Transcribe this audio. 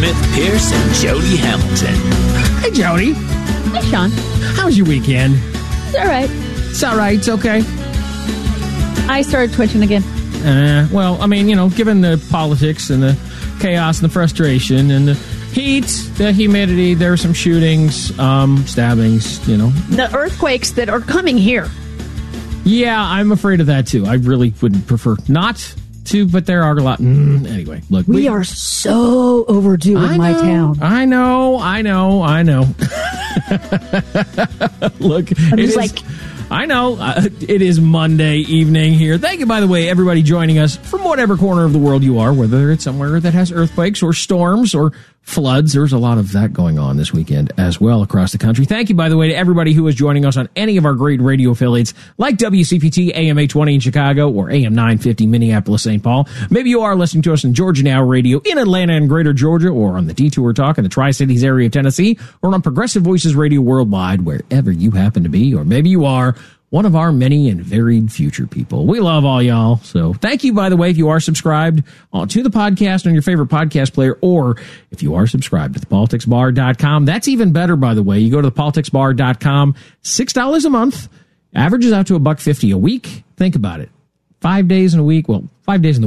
Smith Pierce and Jody Hamilton. Hey, Jody. Hey, Sean. How was your weekend? It's all right. It's all right. It's okay. I started twitching again. Well, I mean, given the politics and the chaos and the frustration and the heat, the humidity, there were some shootings, stabbings, The earthquakes that are coming here. Yeah, I'm afraid of that, too. I really would prefer not to, but there are a lot. Anyway, look. We are so overdue in my town. I know. Look, I know. It is Monday evening here. Thank you, by the way, everybody joining us from whatever corner of the world you are, whether it's somewhere that has earthquakes or storms or floods. There's a lot of that going on this weekend as well across the country. Thank you, by the way, to everybody who is joining us on any of our great radio affiliates like WCPT AM 820 in Chicago or AM 950 Minneapolis, St. Paul. Maybe you are listening to us on Georgia Now Radio in Atlanta and Greater Georgia, or on the Detour Talk in the Tri-Cities area of Tennessee, or on Progressive Voices Radio worldwide, wherever you happen to be, or maybe you are one of our many and varied future people. We love all y'all. So thank you, by the way, if you are subscribed to the podcast on your favorite podcast player, or if you are subscribed to thepoliticsbar.com. That's even better, by the way. You go to thepoliticsbar.com, $6 a month, averages out to $1.50 a week. Think about it. 5 days in a week. Well, 5 days in the